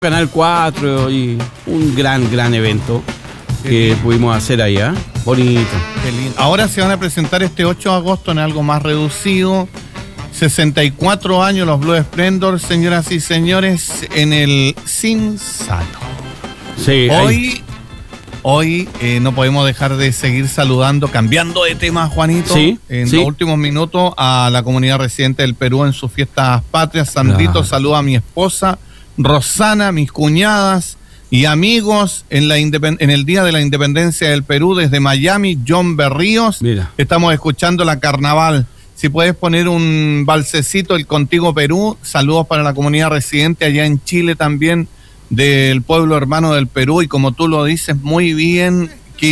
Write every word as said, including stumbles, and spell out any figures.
Canal cuatro y un gran, gran evento Qué que lindo. pudimos hacer allá. Bonito. Qué lindo. Ahora se van a presentar este ocho de agosto en algo más reducido. sesenta y cuatro años los Blue Splendor, señoras y señores, en el Cinzano. Sí, Hoy, ahí. hoy eh, no podemos dejar de seguir saludando, cambiando de tema, Juanito, Sí, en sí. los últimos minutos a la comunidad residente del Perú en sus fiestas patrias. Sandrito Claro. saluda a mi esposa, Rosana, mis cuñadas y amigos en, la independ- en el Día de la Independencia del Perú desde Miami, John Berríos. Mira. Estamos escuchando la carnaval. Si puedes poner un balsecito, el Contigo Perú. Saludos para la comunidad residente allá en Chile también, del pueblo hermano del Perú. Y como tú lo dices muy bien,